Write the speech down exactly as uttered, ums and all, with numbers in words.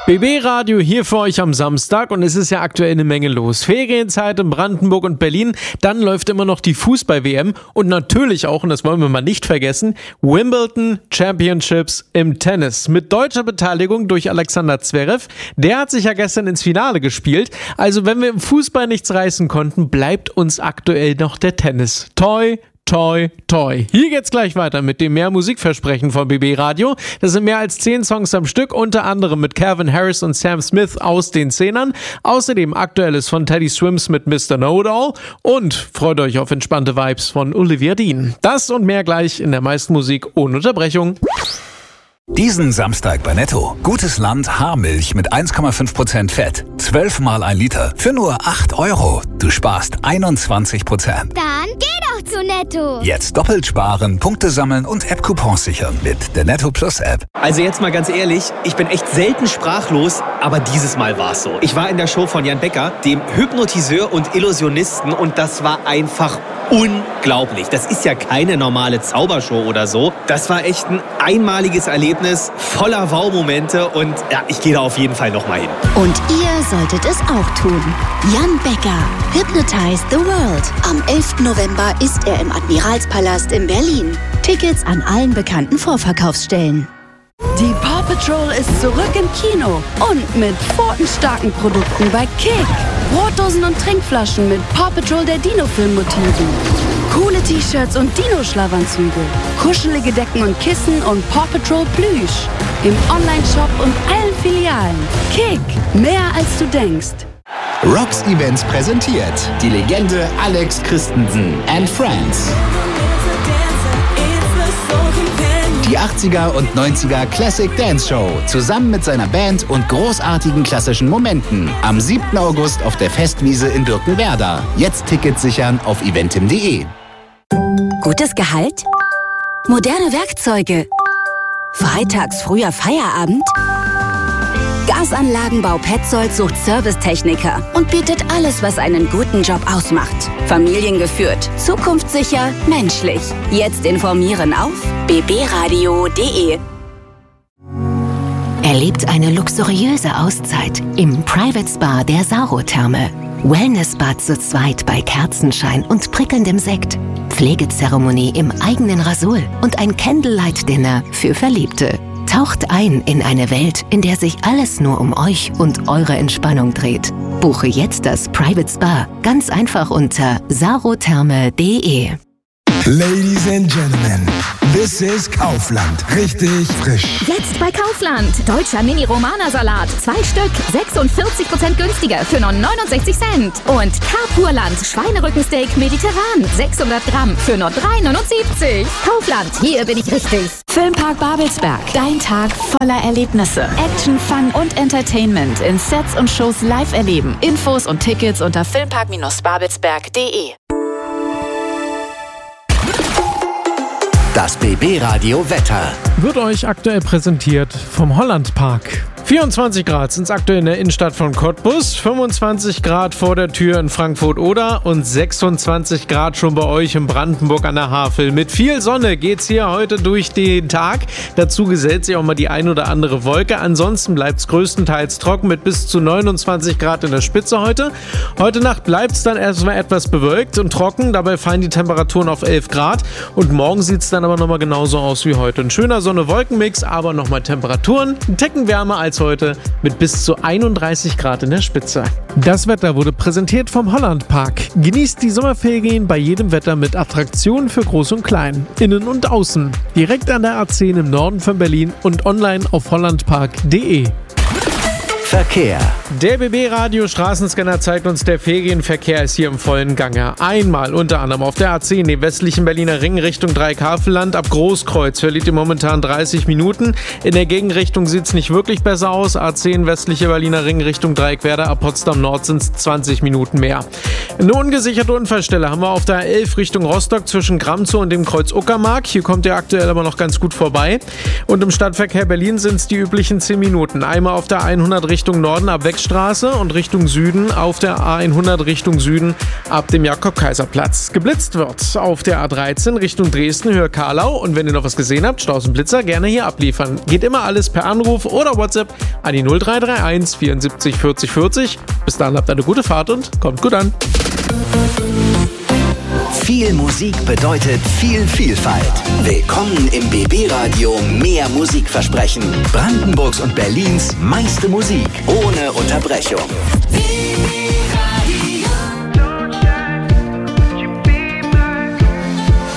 B B-Radio hier für euch am Samstag und es ist ja aktuell eine Menge los. Ferienzeit in Brandenburg und Berlin, dann läuft immer noch die Fußball-W M und natürlich auch, und das wollen wir mal nicht vergessen, Wimbledon Championships im Tennis mit deutscher Beteiligung durch Alexander Zverev. Der hat sich ja gestern ins Finale gespielt. Also wenn wir im Fußball nichts reißen konnten, bleibt uns aktuell noch der Tennis. Toi, toi, toi. Hier geht's gleich weiter mit dem mehr Musikversprechen von B B-Radio. Das sind mehr als zehn Songs am Stück, unter anderem mit Calvin Harris und Sam Smith aus den Zehnern. Außerdem Aktuelles von Teddy Swims mit Mister Know-It-All und freut euch auf entspannte Vibes von Olivia Dean. Das und mehr gleich in der meisten Musik ohne Unterbrechung. Diesen Samstag bei Netto. Gutes Land Haarmilch mit eins Komma fünf Prozent Fett. zwölf mal ein Liter für nur acht Euro. Du sparst einundzwanzig Prozent. Dann geh doch zu Netto. Jetzt doppelt sparen, Punkte sammeln und App-Coupons sichern mit der Netto Plus App. Also jetzt mal ganz ehrlich, ich bin echt selten sprachlos, aber dieses Mal war es so. Ich war in der Show von Jan Becker, dem Hypnotiseur und Illusionisten, und das war einfach unglaublich. Das ist ja keine normale Zaubershow oder so. Das war echt ein einmaliges Erlebnis, voller Wow-Momente, und ja, ich gehe da auf jeden Fall nochmal hin. Und ihr solltet es auch tun. Jan Becker, Hypnotize the World. Am elften November ist er im Admiralspalast in Berlin. Tickets an allen bekannten Vorverkaufsstellen. Die Paw Patrol ist zurück im Kino und mit pfotenstarken Produkten bei Kick. Brotdosen und Trinkflaschen mit Paw Patrol der Dino-Film-Motiven. Coole T-Shirts und Dino-Schlafanzüge. Kuschelige Decken und Kissen und Paw Patrol Plüsch. Im Online-Shop und allen Filialen. Kick, mehr als du denkst. Rocks Events präsentiert die Legende Alex Christensen and Friends. Die achtziger und neunziger Classic Dance Show zusammen mit seiner Band und großartigen klassischen Momenten am siebten August auf der Festwiese in Birkenwerder. Jetzt Tickets sichern auf eventim punkt de. Gutes Gehalt? Moderne Werkzeuge? Freitags früher Feierabend? Gasanlagenbau Petzold sucht Servicetechniker und bietet alles, was einen guten Job ausmacht. Familiengeführt, zukunftssicher, menschlich. Jetzt informieren auf b b radio punkt de. Erlebt eine luxuriöse Auszeit im Private Spa der Sauro-Therme. Wellness-Bad zu zweit bei Kerzenschein und prickelndem Sekt. Pflegezeremonie im eigenen Rasul und ein Candlelight-Dinner für Verliebte. Taucht ein in eine Welt, in der sich alles nur um euch und eure Entspannung dreht. Buche jetzt das Private Spa ganz einfach unter sarotherme punkt de. Ladies and Gentlemen, this is Kaufland. Richtig frisch. Jetzt bei Kaufland. Deutscher Mini-Romana-Salat. Zwei Stück. sechsundvierzig Prozent günstiger für nur neunundsechzig Cent. Und Carpurland. Schweinerückensteak mediterran. sechshundert Gramm für nur drei neunundsiebzig. Kaufland. Hier bin ich richtig. Filmpark Babelsberg. Dein Tag voller Erlebnisse. Action, Fun und Entertainment in Sets und Shows live erleben. Infos und Tickets unter filmpark babelsberg punkt de. Das B B-Radio Wetter wird euch aktuell präsentiert vom Hollandpark. vierundzwanzig Grad sind es aktuell in der Innenstadt von Cottbus, fünfundzwanzig Grad vor der Tür in Frankfurt-Oder und sechsundzwanzig Grad schon bei euch in Brandenburg an der Havel. Mit viel Sonne geht's hier heute durch den Tag. Dazu gesellt sich auch mal die ein oder andere Wolke. Ansonsten bleibt es größtenteils trocken mit bis zu neunundzwanzig Grad in der Spitze heute. Heute Nacht bleibt es dann erstmal etwas bewölkt und trocken. Dabei fallen die Temperaturen auf elf Grad. Und morgen sieht es dann aber nochmal genauso aus wie heute. Ein schöner Sonne-Wolken-Mix, aber nochmal Temperaturen ein Ticken wärmer als heute mit bis zu einunddreißig Grad in der Spitze. Das Wetter wurde präsentiert vom Hollandpark. Genießt die Sommerferien bei jedem Wetter mit Attraktionen für Groß und Klein. Innen und außen. Direkt an der A zehn im Norden von Berlin und online auf hollandpark punkt de. Verkehr. Der B B-Radio Straßenscanner zeigt uns, der Ferienverkehr ist hier im vollen Gange. Einmal unter anderem auf der A zehn, dem westlichen Berliner Ring Richtung Dreieck-Havelland. Ab Großkreuz verliert ihr momentan dreißig Minuten. In der Gegenrichtung sieht es nicht wirklich besser aus. A zehn, westliche Berliner Ring Richtung Dreieck-Werder. Ab Potsdam Nord sind es zwanzig Minuten mehr. Eine ungesicherte Unfallstelle haben wir auf der elf Richtung Rostock zwischen Gramzow und dem Kreuz Uckermark. Hier kommt ihr aktuell aber noch ganz gut vorbei. Und im Stadtverkehr Berlin sind es die üblichen zehn Minuten. Einmal auf der hundert Richtung Norden ab Wechsel Ludwigsstraße und Richtung Süden auf der A hundert Richtung Süden ab dem Jakob-Kaiser-Platz. Geblitzt wird auf der A dreizehn Richtung Dresden, Höhe Karlau. Und wenn ihr noch was gesehen habt, Staus und Blitzer gerne hier abliefern. Geht immer alles per Anruf oder WhatsApp an die null drei drei eins vierundsiebzig vierzig vierzig. Bis dahin habt eine gute Fahrt und kommt gut an. Viel Musik bedeutet viel Vielfalt. Willkommen im B B-Radio Mehr Musikversprechen. Brandenburgs und Berlins meiste Musik ohne Unterbrechung.